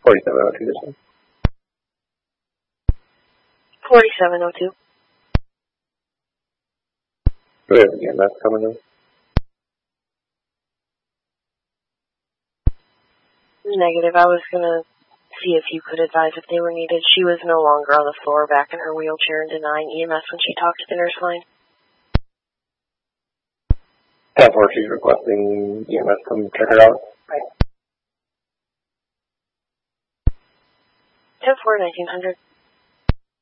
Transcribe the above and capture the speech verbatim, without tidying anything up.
forty-seven oh two, this one. forty-seven oh two. We have the E M S coming in. Negative. I was gonna see if you could advise if they were needed. She was no longer on the floor, back in her wheelchair, and denying E M S when she talked to the nurse line. ten four, she's requesting E M S come check her out. ten four, nineteen hundred.